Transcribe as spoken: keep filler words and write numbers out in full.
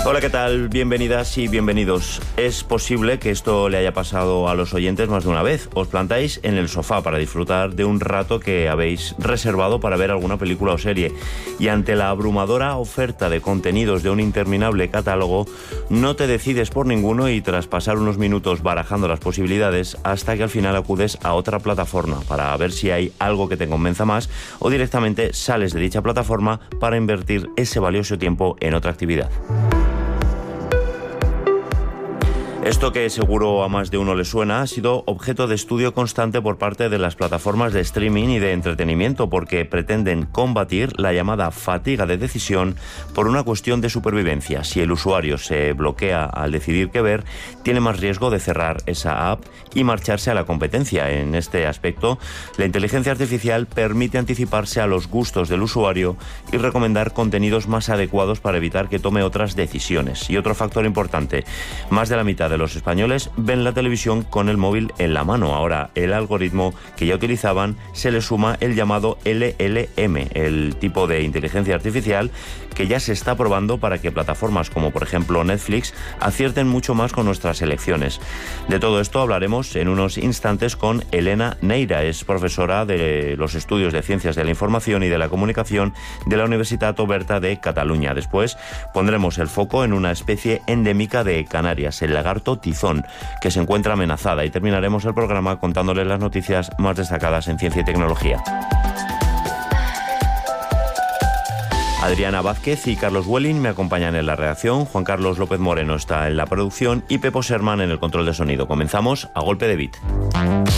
Hola, ¿qué tal? Bienvenidas y bienvenidos. Es posible que esto le haya pasado a los oyentes más de una vez. Os plantáis en el sofá para disfrutar de un rato que habéis reservado para ver alguna película o serie. Y ante la abrumadora oferta de contenidos de un interminable catálogo, no te decides por ninguno y tras pasar unos minutos barajando las posibilidades, hasta que al final acudes a otra plataforma para ver si hay algo que te convenza más, o directamente sales de dicha plataforma para invertir ese valioso tiempo en otra actividad. Esto, que seguro a más de uno le suena, ha sido objeto de estudio constante por parte de las plataformas de streaming y de entretenimiento, porque pretenden combatir la llamada fatiga de decisión por una cuestión de supervivencia. Si el usuario se bloquea al decidir qué ver, tiene más riesgo de cerrar esa app y marcharse a la competencia. En este aspecto, la inteligencia artificial permite anticiparse a los gustos del usuario y recomendar contenidos más adecuados para evitar que tome otras decisiones. Y otro factor importante, más de la mitad de de los españoles ven la televisión con el móvil en la mano. Ahora, el algoritmo que ya utilizaban se le suma el llamado L L M, el tipo de inteligencia artificial que ya se está probando para que plataformas como por ejemplo Netflix acierten mucho más con nuestras elecciones. De todo esto hablaremos en unos instantes con Elena Neira. Es profesora de los estudios de Ciencias de la Información y de la Comunicación de la Universitat Oberta de Cataluña. Después pondremos el foco en una especie endémica de Canarias, el lagarto tizón, que se encuentra amenazada, y terminaremos el programa contándoles las noticias más destacadas en ciencia y tecnología. Adriana Vázquez y Carlos Welling me acompañan en la redacción, Juan Carlos López Moreno está en la producción y Pepo Serman en el control de sonido. Comenzamos a golpe de beat.